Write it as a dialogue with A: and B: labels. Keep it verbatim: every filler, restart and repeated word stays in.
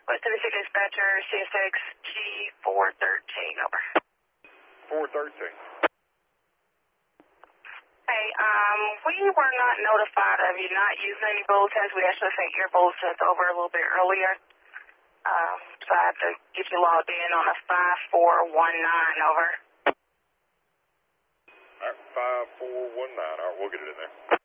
A: West Tennessee Dispatcher, C S X G four thirteen, over.
B: four thirteen.
A: Hey, um, we were not notified of you not using any bull tests. We actually sent your bull test over a little bit earlier. Um, so I have to get you logged in on a five four one nine, over.
B: All right, five four one nine. All right, we'll get it in there.